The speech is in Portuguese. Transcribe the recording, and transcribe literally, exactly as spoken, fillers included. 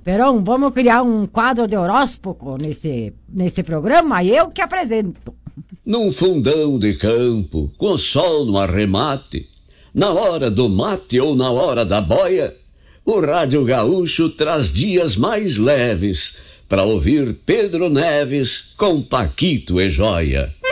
Perão, vamos criar um quadro de horóscopo nesse, nesse programa? Eu que apresento. Num fundão de campo, com o sol no arremate, na hora do mate ou na hora da boia, o Rádio Gaúcho traz dias mais leves para ouvir Pedro Neves com Paquito e Joia.